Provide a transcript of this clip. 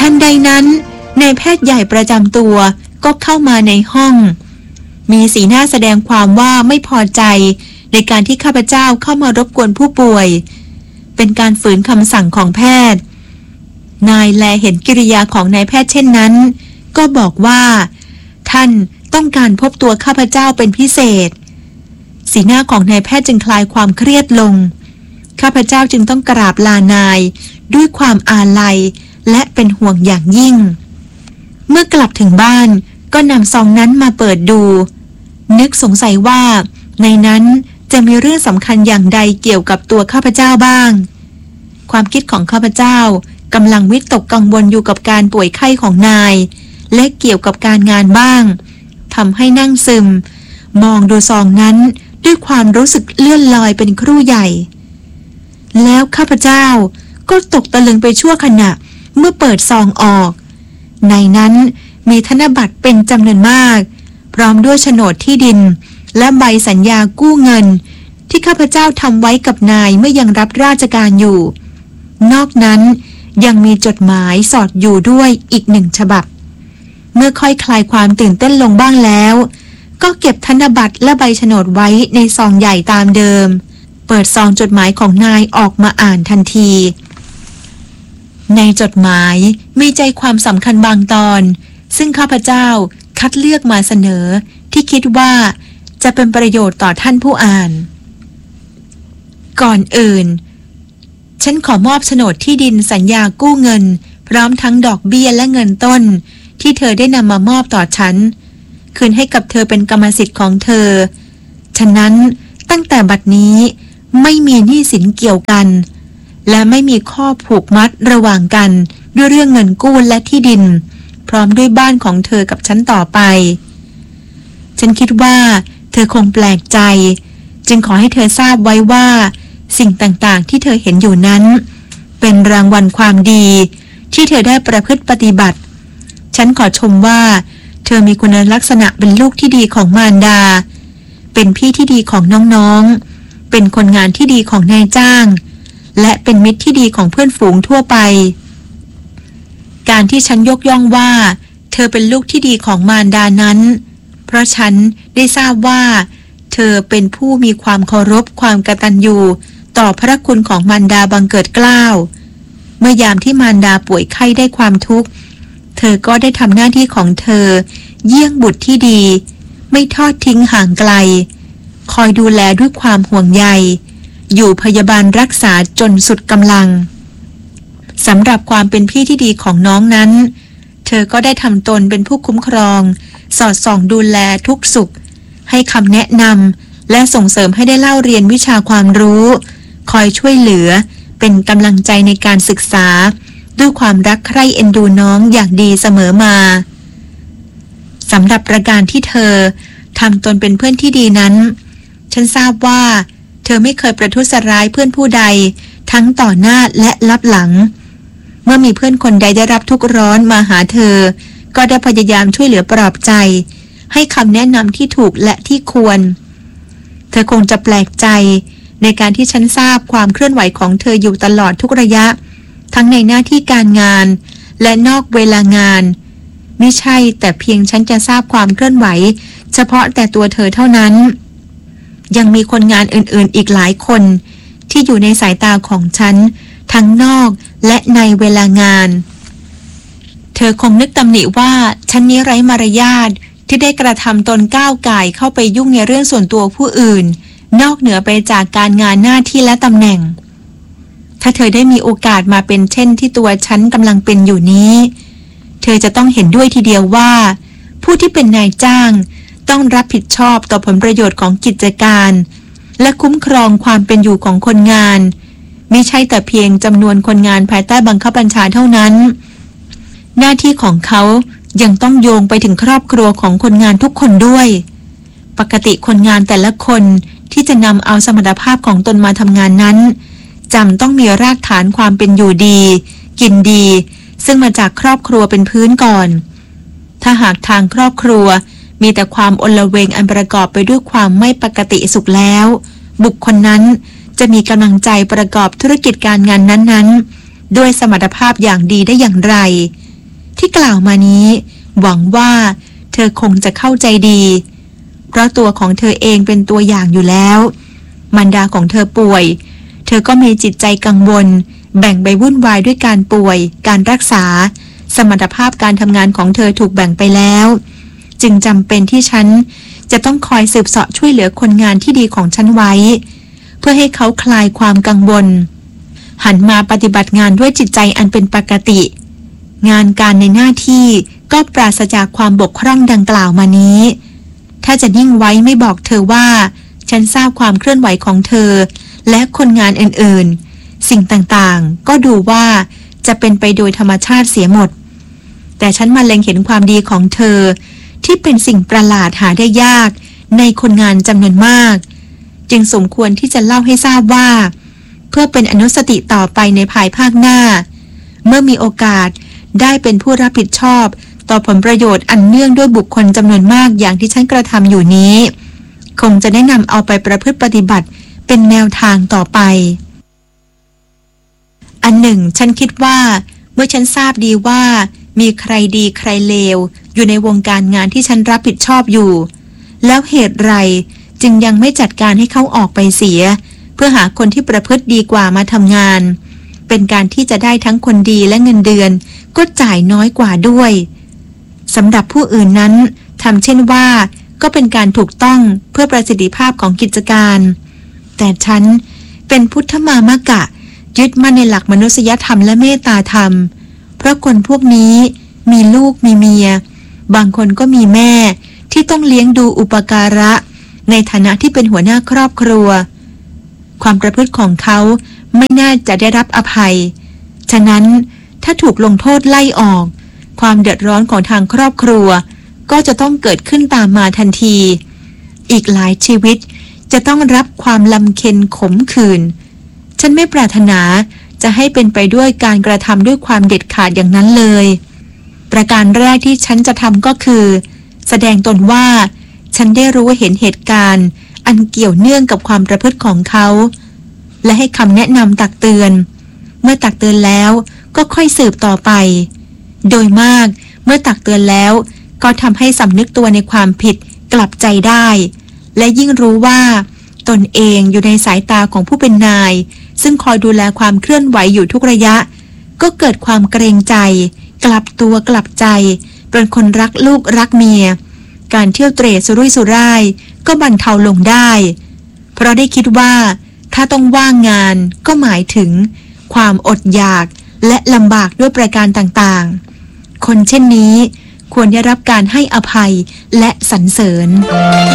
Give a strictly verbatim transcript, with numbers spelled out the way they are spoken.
ทันใดนั้นนายแพทย์ใหญ่ประจำตัวก็เข้ามาในห้องมีสีหน้าแสดงความว่าไม่พอใจในการที่ข้าพเจ้าเข้ามารบกวนผู้ป่วยเป็นการฝืนคำสั่งของแพทย์นายแลเห็นกิริยาของนายแพทย์เช่นนั้นก็บอกว่าท่านต้องการพบตัวข้าพเจ้าเป็นพิเศษสีหน้าของนายแพทย์จึงคลายความเครียดลงข้าพเจ้าจึงต้องกราบลานายด้วยความอาลัยและเป็นห่วงอย่างยิ่งเมื่อกลับถึงบ้านก็นำซองนั้นมาเปิดดูนึกสงสัยว่าในนั้นจะมีเรื่องสำคัญอย่างใดเกี่ยวกับตัวข้าพเจ้าบ้างความคิดของข้าพเจ้ากำลังวิตกกังวลอยู่กับการป่วยไข้ของนายและเกี่ยวกับการงานบ้างทำให้นั่งซึมมองดูซองนั้นด้วยความรู้สึกเลื่อนลอยเป็นครู่ใหญ่แล้วข้าพเจ้าก็ตกตะลึงไปชั่วขณะเมื่อเปิดซองออกในนั้นมีธนบัตรเป็นจำนวนมากพร้อมด้วยโฉนดที่ดินและใบสัญญากู้เงินที่ข้าพเจ้าทำไว้กับนายเมื่อยังรับราชการอยู่นอกนั้นยังมีจดหมายสอดอยู่ด้วยอีกหนึ่งฉบับเมื่อค่อยคลายความตื่นเต้นลงบ้างแล้วก็เก็บธนบัตรและใบโฉนดไว้ในซองใหญ่ตามเดิมเปิดซองจดหมายของนายออกมาอ่านทันทีในจดหมายมีใจความสำคัญบางตอนซึ่งข้าพเจ้าคัดเลือกมาเสนอที่คิดว่าจะเป็นประโยชน์ต่อท่านผู้อ่านก่อนอื่นฉันขอมอบโฉนดที่ดินสัญญากู้เงินพร้อมทั้งดอกเบี้ยและเงินต้นที่เธอได้นำมามอบต่อฉันคืนให้กับเธอเป็นกรรมสิทธิ์ของเธอฉะนั้นตั้งแต่บัดนี้ไม่มีหนี้สินเกี่ยวกันและไม่มีข้อผูกมัดระหว่างกันด้วยเรื่องเงินกู้และที่ดินพร้อมด้วยบ้านของเธอกับฉันต่อไปฉันคิดว่าเธอคงแปลกใจจึงขอให้เธอทราบไว้ว่าสิ่งต่างๆที่เธอเห็นอยู่นั้นเป็นรางวัลความดีที่เธอได้ประพฤติปฏิบัติฉันขอชมว่าเธอมีคุณลักษณะเป็นลูกที่ดีของมารดาเป็นพี่ที่ดีของน้องๆเป็นคนงานที่ดีของนายจ้างและเป็นมิตรที่ดีของเพื่อนฝูงทั่วไปการที่ฉันยกย่องว่าเธอเป็นลูกที่ดีของมารดานั้นเพราะฉันได้ทราบว่าเธอเป็นผู้มีความเคารพความกตัญญูต่อพระคุณของมารดาบังเกิดเกล้าเมื่อยามที่มารดาป่วยไข้ได้ความทุกข์เธอก็ได้ทำหน้าที่ของเธอเยี่ยงบุตรที่ดีไม่ทอดทิ้งห่างไกลคอยดูแลด้วยความห่วงใยอยู่พยาบาลรักษาจนสุดกำลังสำหรับความเป็นพี่ที่ดีของน้องนั้นเธอก็ได้ทำตนเป็นผู้คุ้มครองสอดส่องดูแลทุกสุขให้คำแนะนำและส่งเสริมให้ได้เล่าเรียนวิชาความรู้คอยช่วยเหลือเป็นกำลังใจในการศึกษาด้วยความรักใคร่เอ็นดูน้องอย่างดีเสมอมาสำหรับประการที่เธอทำตนเป็นเพื่อนที่ดีนั้นฉันทราบว่าเธอไม่เคยประทุษร้ายเพื่อนผู้ใดทั้งต่อหน้าและลับหลังเมื่อมีเพื่อนคนใดได้รับทุกข์ร้อนมาหาเธอก็ได้พยายามช่วยเหลือปลอบใจให้คำแนะนำที่ถูกและที่ควรเธอคงจะแปลกใจในการที่ฉันทราบความเคลื่อนไหวของเธออยู่ตลอดทุกระยะทั้งในหน้าที่การงานและนอกเวลางานไม่ใช่แต่เพียงฉันจะทราบความเคลื่อนไหวเฉพาะแต่ตัวเธอเท่านั้นยังมีคนงานอื่นๆอีกหลายคนที่อยู่ในสายตาของฉันทั้งนอกและในเวลางานเธอคงนึกตำหนิว่าฉันนี้ไร้มารยาทที่ได้กระทำตนก้าวก่ายเข้าไปยุ่งในเรื่องส่วนตัวผู้อื่นนอกเหนือไปจากการงานหน้าที่และตำแหน่งถ้าเธอได้มีโอกาสมาเป็นเช่นที่ตัวฉันกำลังเป็นอยู่นี้เธอจะต้องเห็นด้วยทีเดียวว่าผู้ที่เป็นนายจ้างต้องรับผิดชอบต่อผลประโยชน์ของกิจการและคุ้มครองความเป็นอยู่ของคนงานไม่ใช่แต่เพียงจำนวนคนงานภายใต้บังคับบัญชาเท่านั้นหน้าที่ของเขายังต้องโยงไปถึงครอบครัวของคนงานทุกคนด้วยปกติคนงานแต่ละคนที่จะนำเอาสมรรถภาพของตนมาทำงานนั้นจำต้องมีรากฐานความเป็นอยู่ดีกินดีซึ่งมาจากครอบครัวเป็นพื้นก่อนถ้าหากทางครอบครัวมีแต่ความอลเวงอันประกอบไปด้วยความไม่ปกติสุขแล้วบุคคลนั้นจะมีกำลังใจประกอบธุรกิจการงานนั้นๆด้วยสมรรถภาพอย่างดีได้อย่างไรที่กล่าวมานี้หวังว่าเธอคงจะเข้าใจดีเพราะตัวของเธอเองเป็นตัวอย่างอยู่แล้วมารดาของเธอป่วยเธอก็มีจิตใจกังวลแบ่งไปวุ่นวายด้วยการป่วยการรักษาสมรรถภาพการทำงานของเธอถูกแบ่งไปแล้วจึงจำเป็นที่ฉันจะต้องคอยสืบเสาะช่วยเหลือคนงานที่ดีของฉันไว้เพื่อให้เขาคลายความกังวลหันมาปฏิบัติงานด้วยจิตใจอันเป็นปกติงานการในหน้าที่ก็ปราศจากความบกพร่องดังกล่าวมานี้ถ้าจะนิ่งไว้ไม่บอกเธอว่าฉันทราบความเคลื่อนไหวของเธอและคนงานอื่นๆสิ่งต่างๆก็ดูว่าจะเป็นไปโดยธรรมชาติเสียหมดแต่ฉันมาเล็งเห็นความดีของเธอที่เป็นสิ่งประหลาดหาได้ยากในคนงานจำนวนมากจึงสมควรที่จะเล่าให้ทราบว่าเพื่อเป็นอนุสติต่อไปในภายภาคหน้าเมื่อมีโอกาสได้เป็นผู้รับผิดชอบต่อผลประโยชน์อันเนื่องด้วยบุคคลจำนวนมากอย่างที่ฉันกระทำอยู่นี้คงจะแนะนำเอาไปประพฤติปฏิบัติเป็นแนวทางต่อไปอันหนึ่งฉันคิดว่าเมื่อฉันทราบดีว่ามีใครดีใครเลวอยู่ในวงการงานที่ฉันรับผิดชอบอยู่แล้วเหตุไรจึงยังไม่จัดการให้เขาออกไปเสียเพื่อหาคนที่ประพฤติดีกว่ามาทำงานเป็นการที่จะได้ทั้งคนดีและเงินเดือนก็จ่ายน้อยกว่าด้วยสำหรับผู้อื่นนั้นทำเช่นว่าก็เป็นการถูกต้องเพื่อประสิทธิภาพของกิจการแต่ฉันเป็นพุทธมามกะยึดมั่นในหลักมนุษยธรรมและเมตตาธรรมเพราะคนพวกนี้มีลูกมีเมียบางคนก็มีแม่ที่ต้องเลี้ยงดูอุปการะในฐานะที่เป็นหัวหน้าครอบครัวความประพฤติของเขาไม่น่าจะได้รับอภัยฉะนั้นถ้าถูกลงโทษไล่ออกความเดือดร้อนของทางครอบครัวก็จะต้องเกิดขึ้นตามมาทันทีอีกหลายชีวิตจะต้องรับความลำเค็ญขมขื่นฉันไม่ปรารถนาจะให้เป็นไปด้วยการกระทำด้วยความเด็ดขาดอย่างนั้นเลยประการแรกที่ฉันจะทำก็คือแสดงตนว่าฉันได้รู้เห็นเหตุการณ์อันเกี่ยวเนื่องกับความประพฤติของเขาและให้คำแนะนำตักเตือนเมื่อตักเตือนแล้วก็ค่อยสืบต่อไปโดยมากเมื่อตักเตือนแล้วก็ทำให้สำนึกตัวในความผิดกลับใจได้และยิ่งรู้ว่าตนเองอยู่ในสายตาของผู้เป็นนายซึ่งคอยดูแลความเคลื่อนไหวอยู่ทุกระยะก็เกิดความเกรงใจกลับตัวกลับใจเป็นคนรักลูกรักเมียการเที่ยวเตร่สุรุ่ยสุร่ายก็บรรเทาลงได้เพราะได้คิดว่าถ้าต้องว่างงานก็หมายถึงความอดอยากและลำบากด้วยประการต่างๆคนเช่นนี้ควรได้รับการให้อภัยและสรรเสริญ